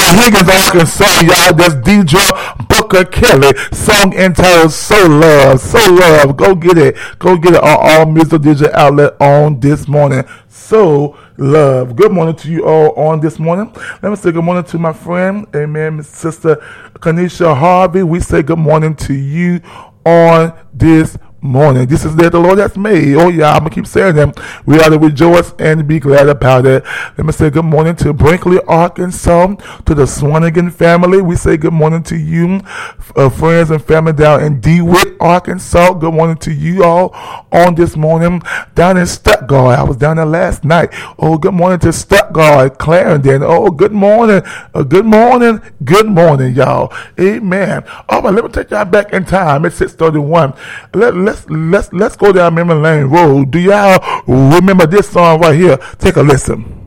Higgins, Arkansas, y'all. That's Deidre Booker Kelly. Song entitled So Love, So Love. Go get it. Go get it on all music digital outlet on this morning. So Love. Good morning to you all on this morning. Let me say good morning to my friend, amen, Miss Sister Kanisha Harvey. We say good morning to you on this morning. This is the day the Lord has made. Oh yeah, I'm gonna keep saying them. We are to rejoice and be glad about it. Let me say good morning to Brinkley, Arkansas, to the Swanigan family. We say good morning to you, friends and family down in DeWitt, Arkansas. Good morning to you all on this morning. Down in Stuttgart, I was down there last night. Oh, good morning to Stuttgart, Clarendon. Oh, good morning, good morning, y'all. Amen. All right, let me take y'all back in time. It's 6:31. Let's go down memory lane road. Do y'all remember this song right here? Take a listen.